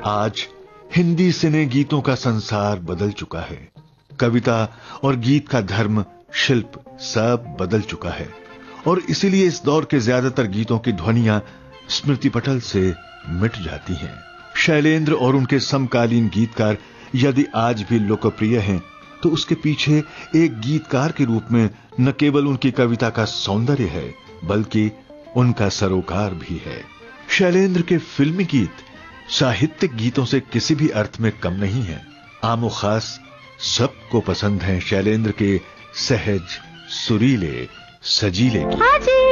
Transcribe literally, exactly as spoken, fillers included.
आज हिंदी सिने गीतों का संसार बदल चुका है। कविता और गीत का धर्म, शिल्प सब बदल चुका है और इसीलिए इस दौर के ज्यादातर गीतों की ध्वनियां स्मृति पटल से मिट जाती हैं। शैलेंद्र और उनके समकालीन गीतकार यदि आज भी लोकप्रिय हैं, तो उसके पीछे एक गीतकार के रूप में न केवल उनकी कविता का सौंदर्य है, बल्कि उनका सरोकार भी है। शैलेंद्र के फिल्मी गीत साहित्यिक गीतों से किसी भी अर्थ में कम नहीं है। आमो खास सबको पसंद हैं शैलेंद्र के सहज, सुरीले, सजीले गीत।